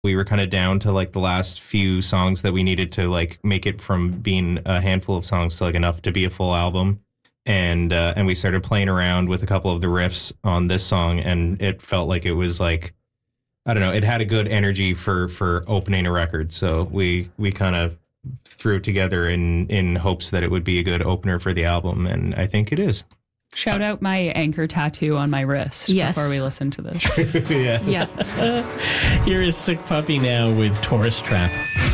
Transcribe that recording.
We were kind of down to like the last few songs that we needed to like make it from being a handful of songs to like enough to be a full album. And we started playing around with a couple of the riffs on this song, and it felt like it was like, I don't know, it had a good energy for opening a record. So we kind of threw it together in hopes that it would be a good opener for the album, and I think it is. Shout out my anchor tattoo on my wrist before we listen to this. Yes. Yeah. Here is Sick Puppy now with Tourist Trap.